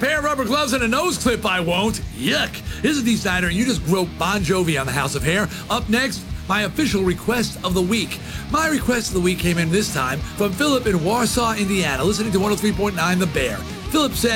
pair of rubber gloves and a nose clip, I won't. Yuck. This is Dee Snider, and you just groped Bon Jovi on the House of Hair. Up next, my official request of the week. My request of the week came in this time from Philip in Warsaw, Indiana, listening to 103.9 The Bear. Philip said,